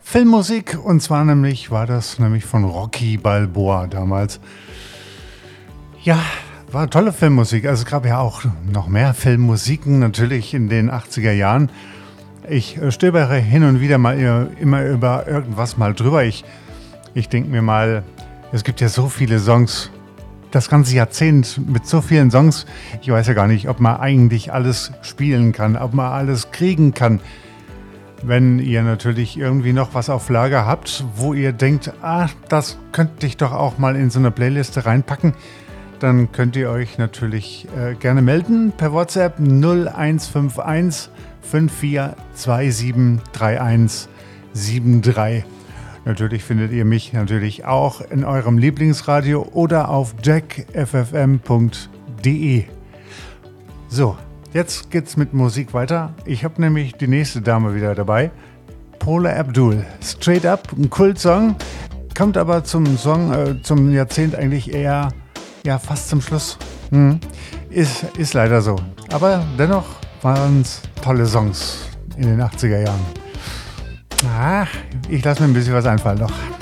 Filmmusik, und zwar war das von Rocky Balboa damals. Ja, war tolle Filmmusik. Also es gab ja auch noch mehr Filmmusiken natürlich in den 80er Jahren. Ich stöbere hin und wieder mal immer über irgendwas mal drüber. Ich denke mir mal, es gibt ja so viele Songs, das ganze Jahrzehnt mit so vielen Songs. Ich weiß ja gar nicht, ob man eigentlich alles spielen kann, ob man alles kriegen kann. Wenn ihr natürlich irgendwie noch was auf Lager habt, wo ihr denkt, das könnte ich doch auch mal in so eine Playliste reinpacken, dann könnt ihr euch natürlich gerne melden per WhatsApp 0151 5427 3173. Natürlich findet ihr mich natürlich auch in eurem Lieblingsradio oder auf jackffm.de. So, jetzt geht's mit Musik weiter. Ich habe nämlich die nächste Dame wieder dabei. Paula Abdul. Straight Up, ein Kultsong. Kommt aber zum Jahrzehnt eigentlich eher, fast zum Schluss. Ist leider so. Aber dennoch waren es tolle Songs in den 80er Jahren. Ich lasse mir ein bisschen was einfallen noch.